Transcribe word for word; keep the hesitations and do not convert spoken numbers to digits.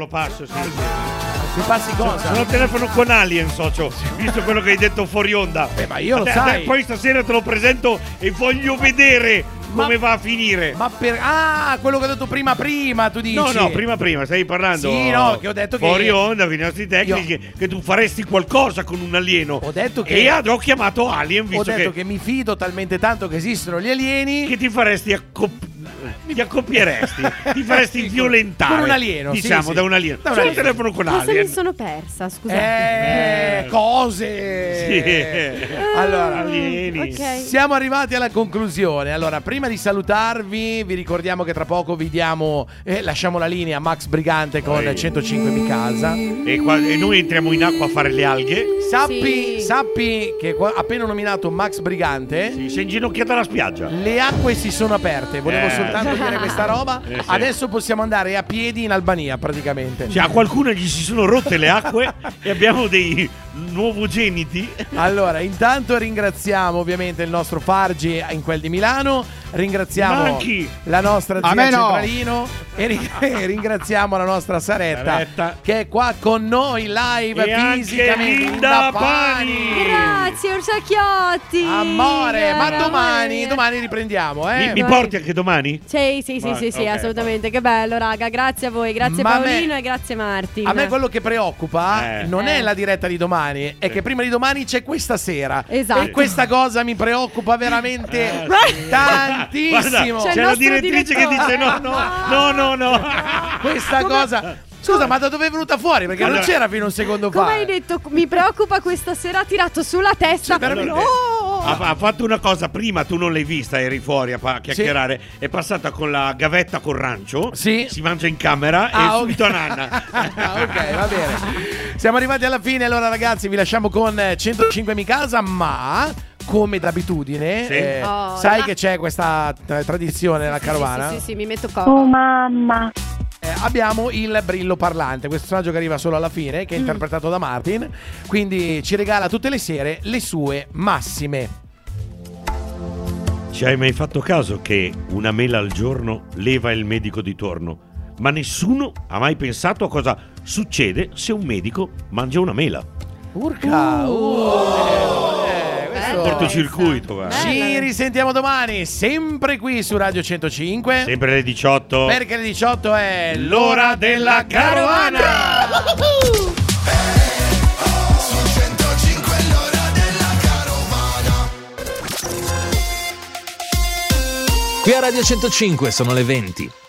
passo, sì. Mi passi cosa? Sono al telefono con Alien, socio, visto quello che hai detto fuori onda. Eh, ma io lo Te- sai. te- Poi stasera te lo presento e voglio vedere come Ma- va a finire. Ma per... Ah, quello che ho detto prima prima, tu dici. No, no, prima prima, stai parlando. Sì, no, che ho detto che- fuori onda, con i nostri tecnici, Io- che, che tu faresti qualcosa con un alieno. Ho detto che- E ad- ho chiamato Alien, Ho visto detto che, che mi fido talmente tanto che esistono gli alieni. che ti faresti accop- ti accoppieresti, ti faresti violentare. Con un alieno, sì, diciamo, sì. da un alieno. Da un Sul alieno. telefono con Cosa Alien. mi sono persa, scusate. Eh, cose. Sì. Allora, alieni. Ok. siamo arrivati alla conclusione. Allora, prima di salutarvi, vi ricordiamo che tra poco vi diamo, eh, lasciamo la linea a Max Brigante con Ehi. centocinque Mi Casa. E, qua- e noi entriamo in acqua a fare le alghe. Sappi, Sì. sappi che qua- appena nominato Max Brigante, Sì, sei inginocchiato alla spiaggia. le acque si sono aperte. Volevo Eh. soltanto dire questa roba. Eh, sì. Adesso possiamo andare a piedi in Albania, praticamente. Cioè, a qualcuno gli si sono rotte le acque e abbiamo dei nuovogeniti. Allora, intanto ringraziamo ovviamente il nostro Fargi in quel di Milano, ringraziamo Manchi. la nostra A zia me no. Centralino e ri- e ringraziamo la nostra Saretta, Saretta. che è qua con noi live E anche fisicamente. Linda Pani. Grazie, Orsacchiotti. Amore, ma Amore. domani, domani riprendiamo, eh? Mi, mi porti anche domani? Sì, sì, sì, Vai, sì, sì, ok, assolutamente. Che bello, raga. Grazie a voi, grazie Ma a me- Paolino e grazie Martin. A me quello che preoccupa Eh. non Eh. è la diretta di domani, è che prima di domani c'è questa sera. Esatto. E questa cosa mi preoccupa veramente Eh, tantissimo. C'è C'è il la nostro direttrice che direttore. dice no, no, no, no, no. Questa cosa. Scusa, ma da dove è venuta fuori? Perché Allora- non c'era fino a un secondo fa. Come hai detto, mi preoccupa questa sera, ha tirato sulla testa. Cioè, veramente- Oh! Ha, ha fatto una cosa prima, tu non l'hai vista, eri fuori a, pa- a chiacchierare. È passata con la gavetta con rancio. Sì. Si mangia in camera Ah, e ok. subito a nanna. Ah, ok, va bene. Siamo arrivati alla fine. Allora, ragazzi, vi lasciamo con eh, centocinque Mi Casa, ma come d'abitudine, Sì. eh, Oh, sai la- che c'è questa eh, tradizione nella Sì, carovana? Sì, sì, sì, mi metto Oh comodo. mamma. Eh, abbiamo il brillo parlante, questo personaggio che arriva solo alla fine, che è interpretato da Martin. Quindi ci regala tutte le sere le sue massime. Ci hai mai fatto caso che una mela al giorno leva il medico di torno? Ma nessuno ha mai pensato a cosa succede se un medico mangia una mela. Urca! Uh, eh, questo- Cortocircuito, guarda. Ci risentiamo domani, sempre qui su Radio centocinque. Sempre alle diciotto. Perché le diciotto è L'ora della carovana. Su centocinque l'ora della carovana. Qui a Radio centocinque sono le venti.